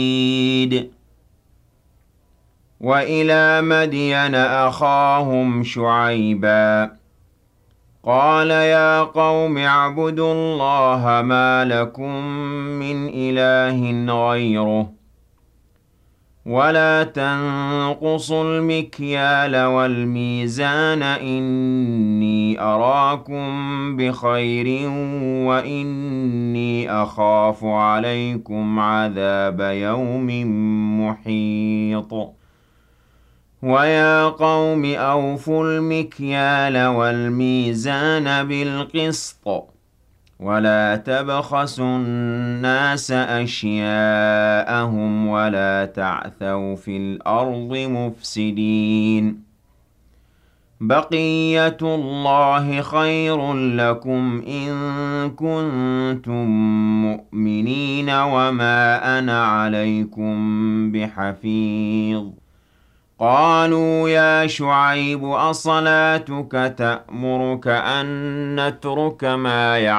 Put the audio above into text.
وإلى مدين أخاهم شعيبا قال يا قوم اعبدوا الله ما لكم من إله غيره ولا تنقصوا المكيال والميزان إني أراكم بخير وإني أخاف عليكم عذاب يوم محيط ويا قوم أوفوا المكيال والميزان بالقسط ولا تبخسوا الناس أشياءهم ولا تعثوا في الأرض مفسدين بقية الله خير لكم إن كنتم مؤمنين وما أنا عليكم بحفيظ قالوا يا شعيب أصلاتك تأمرك أن نترك ما يعبد